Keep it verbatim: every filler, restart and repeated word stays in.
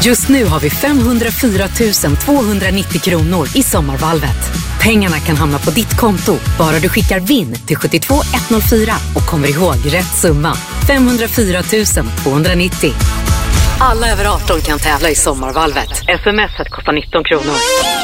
Just nu har vi femhundrafyra tusen tvåhundranittio kronor i sommarvalvet. Pengarna kan hamna på ditt konto, bara du skickar vinn till sju två ett noll fyra och kommer ihåg rätt summa. femhundrafyra tusen tvåhundranittio. Alla över arton kan tävla i sommarvalvet. Smset kostar nitton kronor.